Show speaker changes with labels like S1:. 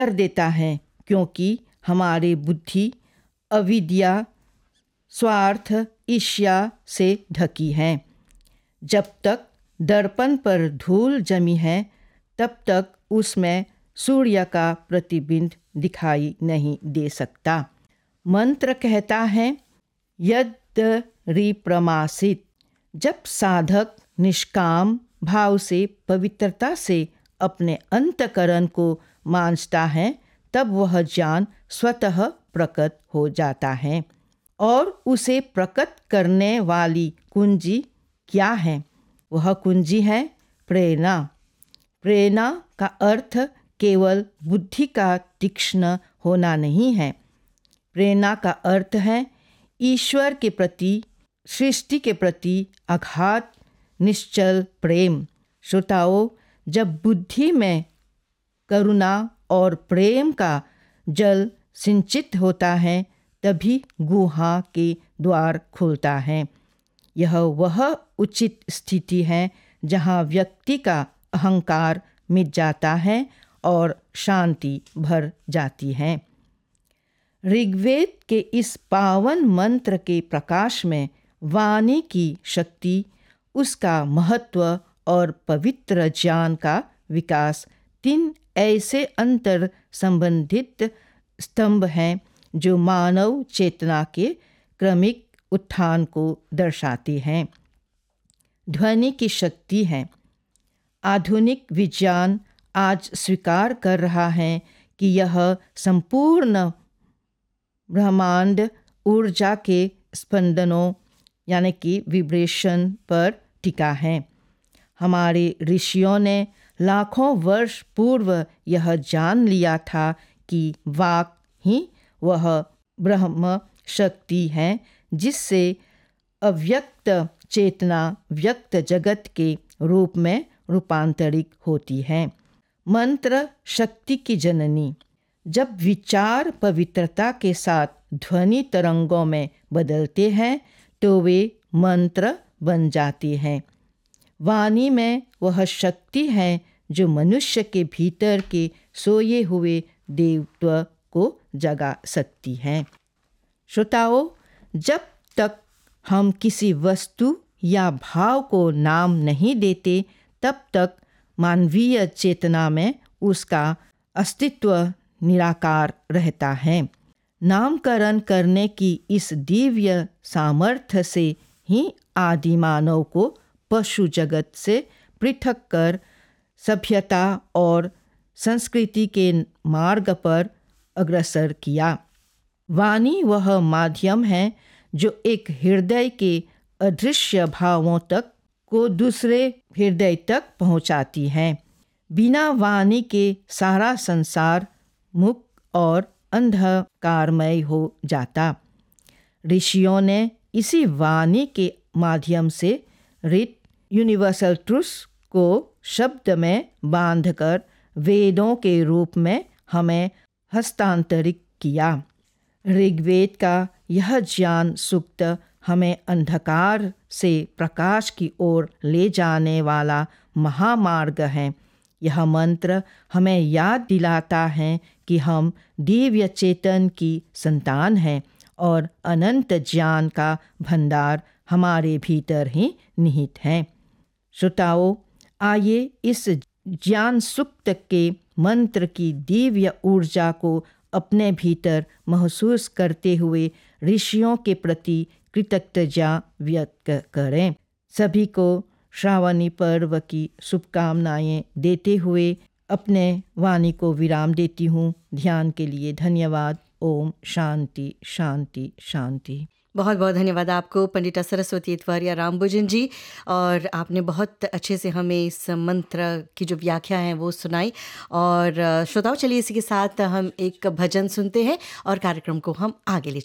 S1: कर देता है, क्योंकि हमारी बुद्धि अविद्या, स्वार्थ, ईर्ष्या से ढकी है। जब तक दर्पण पर धूल जमी है, तब तक उसमें सूर्य का प्रतिबिंब दिखाई नहीं दे सकता। मंत्र कहता है, यद्रिप्रमासित। जब साधक निष्काम भाव से, पवित्रता से अपने अंतकरण को मांझता है, तब वह ज्ञान स्वतः प्रकट हो जाता है। और उसे प्रकट करने वाली कुंजी क्या है? वह कुंजी है प्रेरणा। प्रेरणा का अर्थ केवल बुद्धि का तीक्ष्ण होना नहीं है। प्रेरणा का अर्थ है ईश्वर के प्रति, सृष्टि के प्रति अगाध निश्चल प्रेम। श्रोताओं, जब बुद्धि में करुणा और प्रेम का जल सिंचित होता है, तभी गुहा के द्वार खुलता है। यह वह उचित स्थिति है जहाँ व्यक्ति का अहंकार मिट जाता है और शांति भर जाती है। ऋग्वेद के इस पावन मंत्र के प्रकाश में वाणी की शक्ति, उसका महत्व और पवित्र ज्ञान का विकास 3 ऐसे अंतर संबंधित स्तंभ हैं जो मानव चेतना के क्रमिक उत्थान को दर्शाते हैं। ध्वनि की शक्ति है। आधुनिक विज्ञान आज स्वीकार कर रहा है कि यह संपूर्ण ब्रह्मांड ऊर्जा के स्पंदनों यानी कि विब्रेशन पर टिका है। हमारे ऋषियों ने लाखों वर्ष पूर्व यह जान लिया था कि वाक ही वह ब्रह्म शक्ति है जिससे अव्यक्त चेतना व्यक्त जगत के रूप में रूपांतरित होती है। मंत्र शक्ति की जननी। जब विचार पवित्रता के साथ ध्वनि तरंगों में बदलते हैं तो वे मंत्र बन जाते हैं। वाणी में वह शक्ति है जो मनुष्य के भीतर के सोए हुए देवत्व को जगा सकती है। श्रोताओं, जब तक हम किसी वस्तु या भाव को नाम नहीं देते, तब तक मानवीय चेतना में उसका अस्तित्व निराकार रहता है। नामकरण करने की इस दिव्य सामर्थ्य से ही आदि मानव को पशु जगत से पृथक कर सभ्यता और संस्कृति के मार्ग पर अग्रसर किया। वाणी वह माध्यम है जो एक हृदय के अदृश्य भावों तक को दूसरे हृदय तक पहुंचाती है। बिना वाणी के सारा संसार मुक्त और अंधकारमय हो जाता। ऋषियों ने इसी वाणी के माध्यम से रीत यूनिवर्सल ट्रूथ को शब्द में बांधकर वेदों के रूप में हमें हस्तांतरित किया। ऋग्वेद का यह ज्ञान सूक्त हमें अंधकार से प्रकाश की ओर ले जाने वाला महामार्ग है। यह मंत्र हमें याद दिलाता है कि हम दिव्य चेतन की संतान हैं और अनंत ज्ञान का भंडार हमारे भीतर ही निहित है। श्रोताओं, आइए इस ज्ञान सूक्त के मंत्र की दिव्य ऊर्जा को अपने भीतर महसूस करते हुए ऋषियों के प्रति कृतज्ञता व्यक्त करें। सभी को श्रावणी पर्व की शुभकामनाएं देते हुए अपने वाणी को विराम देती हूँ। ध्यान के लिए धन्यवाद। ओम शांति शांति शांति।
S2: बहुत बहुत धन्यवाद आपको पंडिता सरस्वती इतवारिया रामभोजन जी। और आपने बहुत अच्छे से हमें इस मंत्र की जो व्याख्या है वो सुनाई। और श्रोताओं, चलिए इसी के साथ हम एक भजन सुनते हैं और कार्यक्रम को हम आगे ले